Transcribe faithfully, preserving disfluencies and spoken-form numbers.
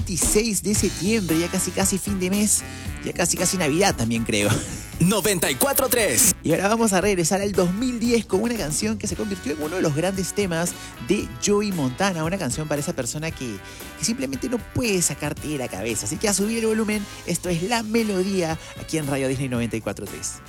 veintiséis de septiembre, ya casi casi fin de mes, ya casi casi Navidad también creo. noventa y cuatro punto tres. Y ahora vamos a regresar al dos mil diez con una canción que se convirtió en uno de los grandes temas de Joey Montana, una canción para esa persona que, que simplemente no puede sacarte de la cabeza. Así que a subir el volumen, esto es La Melodía aquí en Radio Disney noventa y cuatro punto tres.